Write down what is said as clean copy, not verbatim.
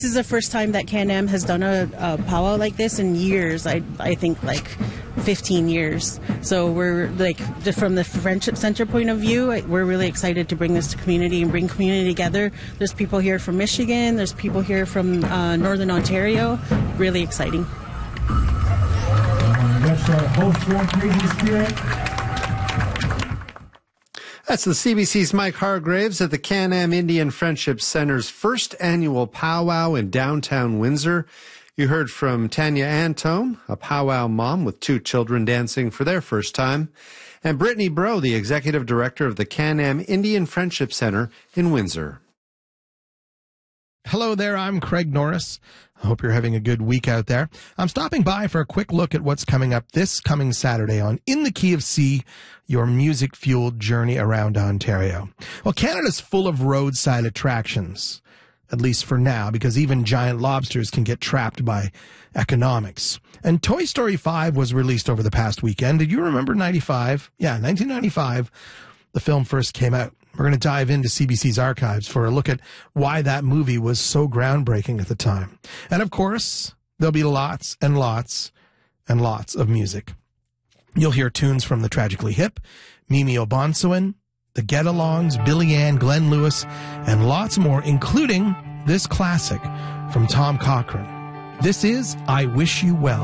This is the first time that Can-Am has done a powwow like this in years. I think like 15 years. So we're like, just from the Friendship Center point of view, we're really excited to bring this to community and bring community together. There's people here from Michigan. There's people here from Northern Ontario. Really exciting. That's our host for Crazy Spirit. That's the CBC's Mike Hargraves at the Can-Am Indian Friendship Center's first annual powwow in downtown Windsor. You heard from Tanya Antone, a powwow mom with 2 children dancing for their first time, and Brittany Bro, the executive director of the Can-Am Indian Friendship Center in Windsor. Hello there, I'm Craig Norris. I hope you're having a good week out there. I'm stopping by for a quick look at what's coming up this coming Saturday on In the Key of C, your music-fueled journey around Ontario. Well, Canada's full of roadside attractions, at least for now, because even giant lobsters can get trapped by economics. And Toy Story 5 was released over the past weekend. Did you remember 95? Yeah, 1995, the film first came out. We're going to dive into CBC's archives for a look at why that movie was so groundbreaking at the time. And of course, there'll be lots and lots and lots of music. You'll hear tunes from the Tragically Hip, Mimi Obansoin, the Get-Alongs, Billy Ann, Glenn Lewis, and lots more, including this classic from Tom Cochrane. This is I Wish You Well.